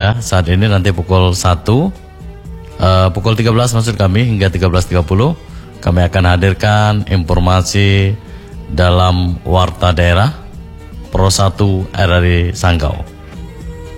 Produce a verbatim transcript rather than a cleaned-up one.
Ya, saat ini nanti pukul satu, uh, pukul tiga belas maksud kami hingga tiga belas tiga puluh kami akan hadirkan informasi dalam Warta Daerah Pro satu R R I Sanggau.